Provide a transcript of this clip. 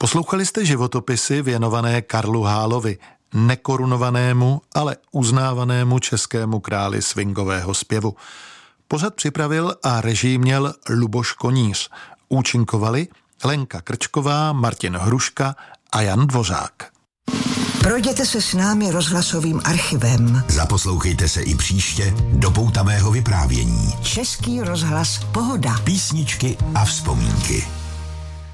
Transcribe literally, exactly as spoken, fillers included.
Poslouchali jste životopisy věnované Karlu Hálovi, nekorunovanému, ale uznávanému českému králi swingového zpěvu. Pořad připravil a režii měl Luboš Koníř. Účinkovali Lenka Krčková, Martin Hruška a Jan Dvořák. Projděte se s námi rozhlasovým archivem. Zaposlouchejte se i příště do poutavého vyprávění. Český rozhlas Pohoda. Písničky a vzpomínky.